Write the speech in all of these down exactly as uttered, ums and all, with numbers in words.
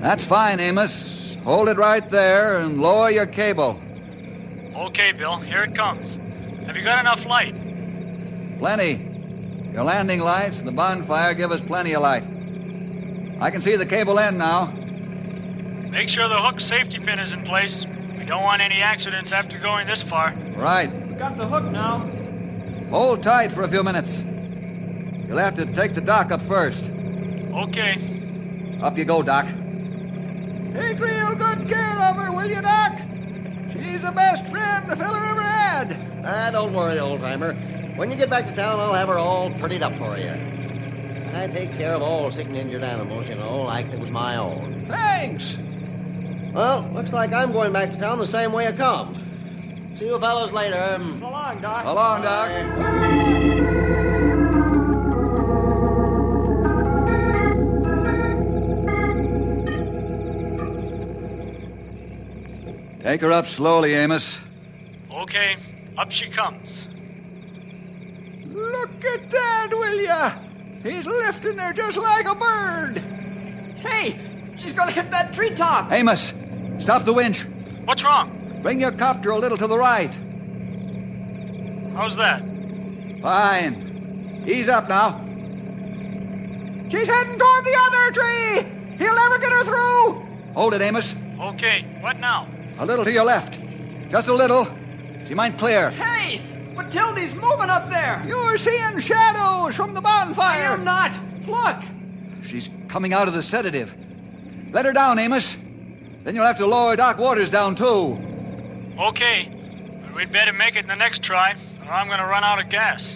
That's fine, Amos. Hold it right there and lower your cable. Okay, Bill. Here it comes. Have you got enough light? Plenty. Your landing lights and the bonfire give us plenty of light. I can see the cable end now. Make sure the hook safety pin is in place. We don't want any accidents after going this far. Right. Got the hook now. Hold tight for a few minutes. You'll have to take the dock up first. Okay. Up you go, Doc. Take real good care of her, will you, Doc? She's the best friend the fella ever had. Ah, don't worry, old-timer. When you get back to town, I'll have her all prettied up for you. I take care of all sick and injured animals, you know, like it was my own. Thanks. Well, looks like I'm going back to town the same way I come. See you fellows later. So long, Doc. So long, Doc. Take her up slowly, Amos. Okay. Up she comes. Look at that, will ya? He's lifting her just like a bird. Hey, she's gonna hit that treetop. Amos, stop the winch. What's wrong? Bring your copter a little to the right. How's that? Fine. Ease up now. She's heading toward the other tree. He'll never get her through. Hold it, Amos. Okay. What now? A little to your left. Just a little. She might clear. Hey, Matilda's moving up there. You're seeing shadows from the bonfire. I am not. Look. She's coming out of the sedative. Let her down, Amos. Then you'll have to lower Doc Waters down, too. Okay. But we'd better make it in the next try, or I'm going to run out of gas.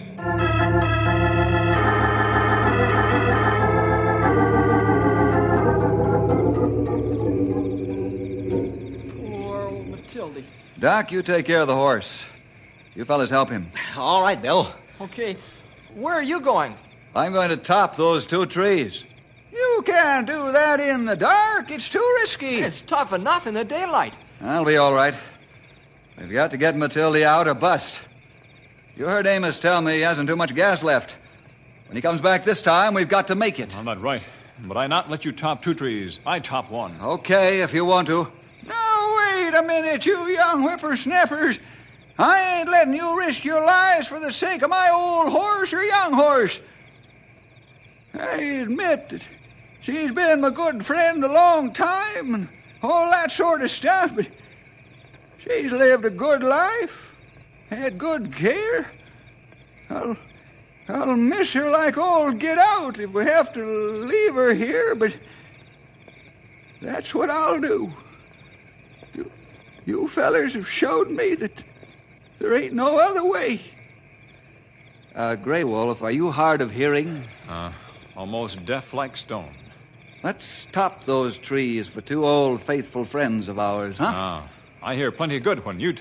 Poor old Matilda. Doc, you take care of the horse. You fellas help him. All right, Bill. Okay, where are you going? I'm going to top those two trees. You can't do that in the dark. It's too risky. It's tough enough in the daylight. I'll be all right. We've got to get Matilda out or bust. You heard Amos tell me he hasn't too much gas left. When he comes back this time, we've got to make it. I'm not right. But I not let you top two trees. I top one. Okay, if you want to. Now, wait a minute, you young whippersnappers. I ain't letting you risk your lives for the sake of my old horse or young horse. I admit that she's been my good friend a long time and all that sort of stuff, but she's lived a good life, had good care. I'll, I'll miss her like all get out if we have to leave her here, but that's what I'll do. You, you fellers have showed me that there ain't no other way. Uh, Grey Wolf, are you hard of hearing? Uh, almost deaf like stone. Let's top those trees for two old faithful friends of ours, huh? Ah, I hear plenty good when you